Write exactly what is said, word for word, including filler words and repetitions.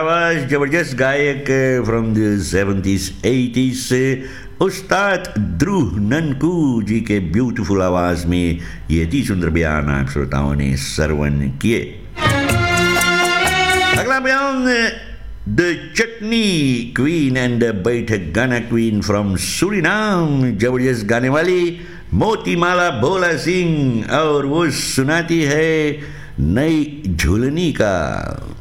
आवाज जबरदस्त गायक फ्रॉम द सेवेंटीज एटीज से उस्ताद ध्रुव ननकू जी के ब्यूटीफुल आवाज में ये अति सुंदर बयान आप श्रोताओं ने श्रवण किए। अगला बयान द चटनी क्वीन एंड बैठक गाना क्वीन फ्रॉम सूरीनाम, जबरदस्त गाने वाली मोतीमाला भोला सिंह, और वो सुनाती है नई झूलनी का।